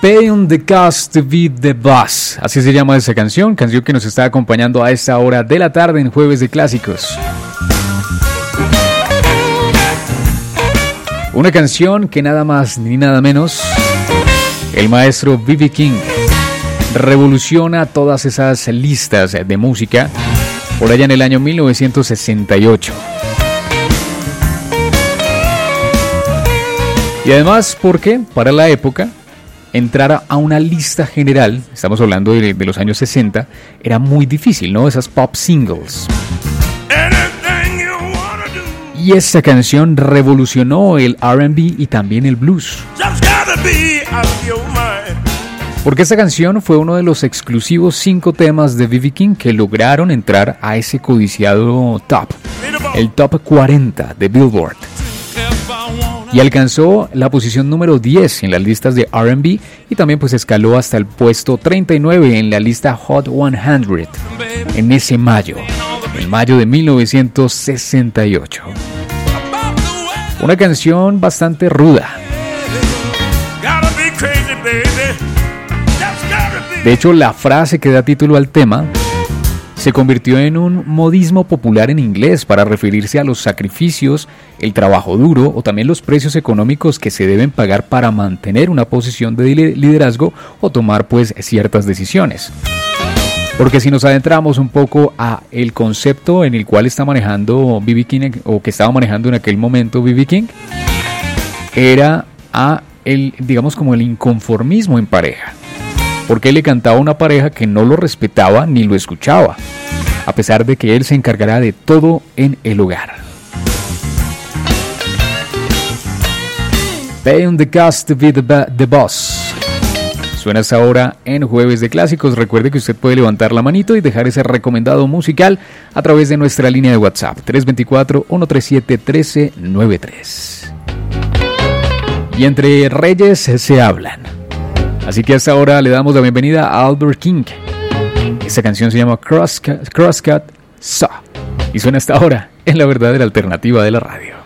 Paying the Cost to Be the Boss. Así se llama esa canción que nos está acompañando a esta hora de la tarde en Jueves de Clásicos. Una canción que nada más ni nada menos el maestro B.B. King revoluciona todas esas listas de música por allá en el año 1968. Y además porque para la época entrar a una lista general, estamos hablando de los años 60, era muy difícil, ¿no? Esas pop singles. Y esta canción revolucionó el R&B y también el blues. Porque esta canción fue uno de los exclusivos 5 temas de B.B. King que lograron entrar a ese codiciado top, el top 40 de Billboard. Y alcanzó la posición número 10 en las listas de R&B y también pues escaló hasta el puesto 39 en la lista Hot 100 en ese mayo, en mayo de 1968. Una canción bastante ruda. De hecho, la frase que da título al tema se convirtió en un modismo popular en inglés para referirse a los sacrificios, el trabajo duro o también los precios económicos que se deben pagar para mantener una posición de liderazgo o tomar pues ciertas decisiones. Porque si nos adentramos un poco a el concepto en el cual está manejando B.B. King o que estaba manejando en aquel momento B.B. King, era digamos como el inconformismo en pareja. Porque él le cantaba a una pareja que no lo respetaba ni lo escuchaba, a pesar de que él se encargará de todo en el hogar. Paying the Cost to Be the Boss. Suena hasta ahora en Jueves de Clásicos. Recuerde que usted puede levantar la manito y dejar ese recomendado musical a través de nuestra línea de WhatsApp 324-137-1393. Y entre reyes se hablan. Así que hasta ahora le damos la bienvenida a Albert King. Esta canción se llama Crosscut Saw y suena hasta ahora en la verdadera alternativa de la radio.